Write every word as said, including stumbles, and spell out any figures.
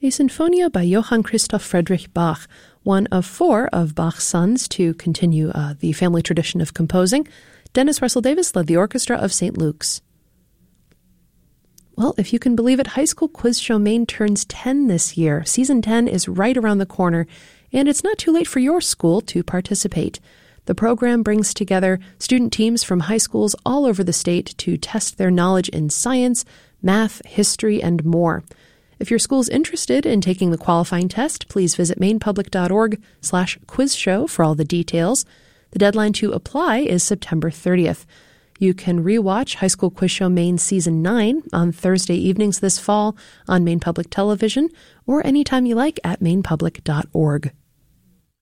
a Sinfonia by Johann Christoph Friedrich Bach, one of four of Bach's sons to continue uh, the family tradition of composing. Dennis Russell Davis led the orchestra of Saint Luke's. Well, if you can believe it, High School Quiz Show Maine turns ten this year. Season ten is right around the corner, and it's not too late for your school to participate. The program brings together student teams from high schools all over the state to test their knowledge in science, math, history, and more. If your school's interested in taking the qualifying test, please visit mainepublic.org slash quiz show for all the details. The deadline to apply is September thirtieth. You can rewatch High School Quiz Show Maine Season nine on Thursday evenings this fall on Maine Public Television or anytime you like at maine public dot org.